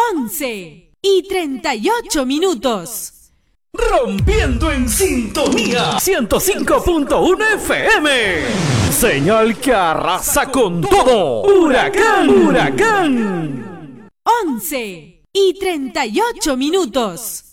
11:38. Rompiendo en sintonía 105.1 FM. Señal que arrasa con todo. Huracán. 11:38.